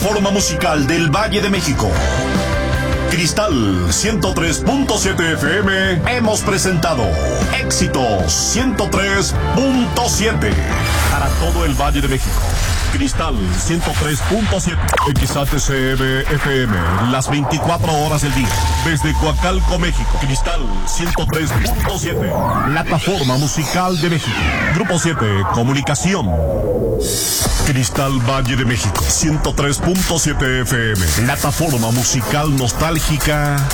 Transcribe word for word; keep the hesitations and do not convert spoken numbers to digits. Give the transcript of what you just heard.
Forma musical del Valle de México. Cristal ciento tres punto siete F M hemos presentado Éxitos ciento tres punto siete para todo el Valle de México. Cristal ciento tres punto siete X H C M F M las veinticuatro horas del día. Desde Coacalco, México. Cristal ciento tres punto siete Plataforma musical de México. Grupo siete Comunicación. Cristal Valle de México ciento tres punto siete F M. Plataforma musical nostálgica